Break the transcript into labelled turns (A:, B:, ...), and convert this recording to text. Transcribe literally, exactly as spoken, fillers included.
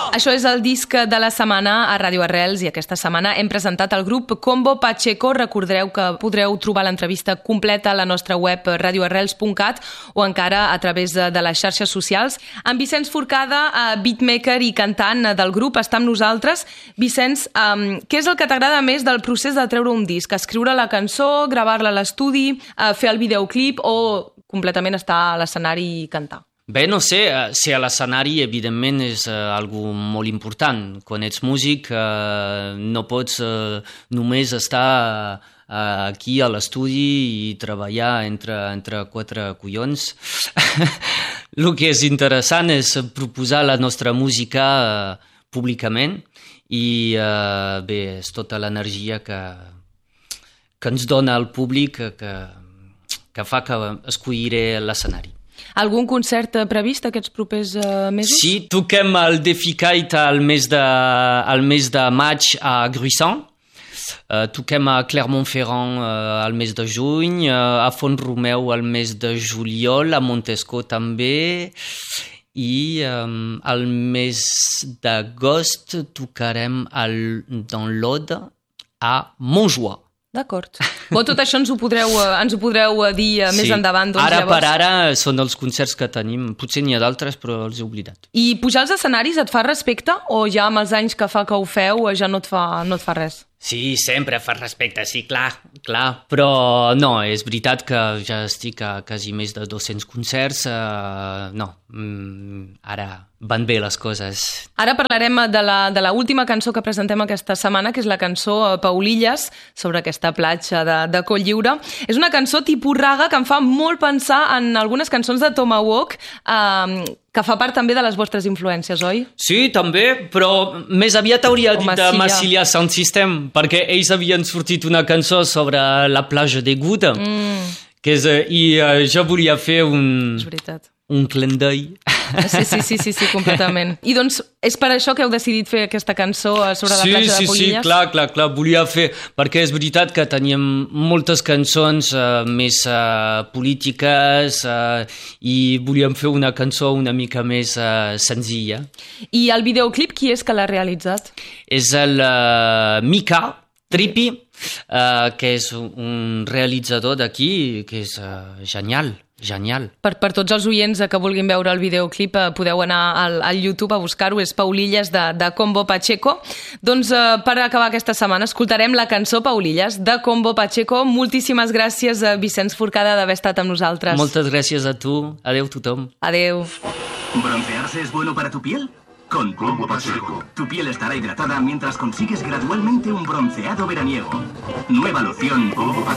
A: Això és el disc de la setmana a Ràdio Arrels i aquesta setmana hem presentat el grup Combo Pacheco. Recordeu que podreu trobar l'entrevista completa a la nostra web radio arrels punt cat o encara a través de les xarxes socials. En Vicenç Forcada, beatmaker i cantant del grup, està amb nosaltres. Vicenç, um, què és el que t'agrada més del procés de treure un disc? Escriure la cançó, gravar-la a l'estudi, uh, fer el videoclip o completament estar a l'escenari i cantar?
B: Bé, no sé, ser a l'escenari evidentment és uh, algo molt important. Quan ets músic uh, no pots uh, només estar uh, aquí a l'estudi i treballar entre, entre quatre collons. El que és interessant és proposar la nostra música uh, públicament i uh, bé, és tota l'energia que, que ens dona el públic que, que fa que escolliré l'escenari.
A: Algun concert previst aquests propers uh, mesos?
B: Sí, toquem el Defi Kite al mes de, al mes de maig a Gruissant, uh, toquem a Clermont-Ferrand uh, al mes de juny, uh, a Font-romeu al mes de juliol, a Montesco també, i um, al mes d'agost tocarem al, dans l'Aude a Montjoie.
A: D'acord. Bon, tot això ens ho podreu, ens ho podreu dir sí. més endavant. Doncs,
B: ara
A: llavors...
B: per ara són els concerts que tenim. Potser n'hi ha d'altres, però els he oblidat.
A: I pujar als escenaris et fa respecte o ja amb els anys que fa que ho feu ja no et fa, no et fa res?
B: Sí, sempre fa respecte, sí, clar, clar. Però no, és veritat que ja estic a quasi més de dos-cents concerts. Uh, no, mm, ara van bé les coses.
A: Ara parlarem de la, de la última cançó que presentem aquesta setmana, que és la cançó Paulilles, sobre aquesta platja de, de Cotlliure. És una cançó tipus raga que em fa molt pensar en algunes cançons de Tomahawk, eh, que fa part també de les vostres influències, oi?
B: Sí, també, però més aviat hauria dit de Massilia Sound System, perquè ells havien sortit una cançó sobre la platja de Gouda, mm. que és, i uh, jo volia fer un...
A: És veritat.
B: Un clin d'œil.
A: Sí, sí, sí, sí, sí, completament. I doncs és per això que heu decidit fer aquesta cançó sobre la
B: sí,
A: platja
B: sí,
A: de Paulilles?
B: Sí, sí, clar, clar, clar, volia fer, perquè és veritat que teníem moltes cançons uh, més uh, polítiques uh, i volíem fer una cançó una mica més uh, senzilla.
A: I el videoclip qui és que l'ha realitzat?
B: És el uh, Mika Trippi, uh, que és un realitzador d'aquí, que és uh, genial. Genial.
A: Per, per tots els oients que vulguin veure el videoclip eh, podeu anar al, al YouTube a buscar-ho, és Paulilles de, de Combo Pacheco. Doncs eh, per acabar aquesta setmana escoltarem la cançó Paulilles de Combo Pacheco. Moltíssimes gràcies a Vicenç Forcada d'haver estat amb nosaltres.
B: Moltes gràcies a tu. Adeu tothom.
A: Adeu.
C: ¿Broncearse es bueno para tu piel? Con Combo Pacheco, tu piel estará hidratada mientras consigues gradualmente un bronceado veraniego. Nueva loción Combo Pacheco.